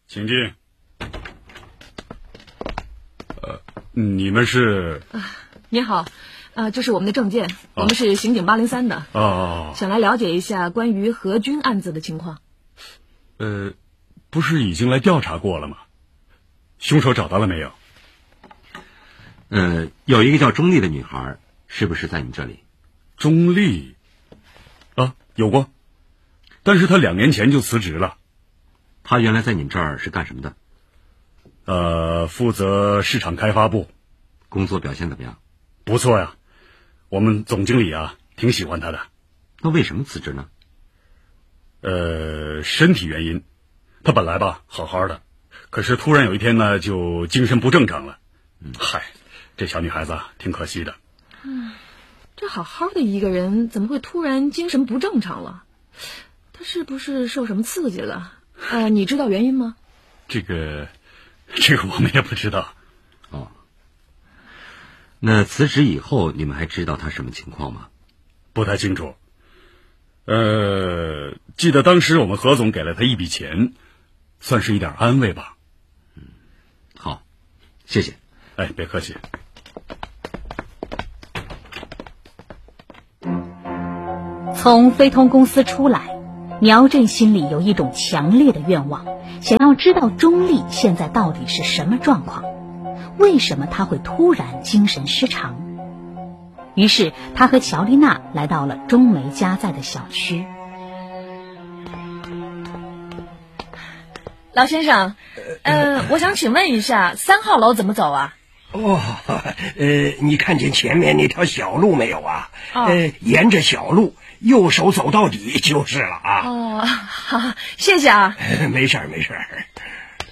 请进。你们是？ 你好，这是我们的证件，我们是刑警803的。想来了解一下关于何军案子的情况。 不是已经来调查过了吗？凶手找到了没有？ 有一个叫钟丽的女孩，是不是在你这里？ 钟丽？有过，但是她2年前就辞职了。 她原来在你们这儿是干什么的？ 负责市场开发部。 工作表现怎么样？ 不错呀，我们总经理挺喜欢她的。 那为什么辞职呢？ 身体原因。她本来好好的，可是突然有一天呢，就精神不正常了。这小女孩子挺可惜的。 这好好的一个人，怎么会突然精神不正常了？她是不是受什么刺激了？你知道原因吗？ 这个我们也不知道。 那辞职以后，你们还知道她什么情况吗？ 不太清楚。记得当时我们何总给了她一笔钱，算是一点安慰吧。 好，谢谢。 别客气。 从飞通公司出来，苗振心里有一种强烈的愿望，想要知道钟丽现在到底是什么状况，为什么她会突然精神失常。于是他和乔丽娜来到了钟梅家在的小区。 老先生，我想请问一下，3号楼怎么走啊？ 你看见前面那条小路没有啊？沿着小路右手走到底就是了啊。 好，谢谢啊。 没事儿。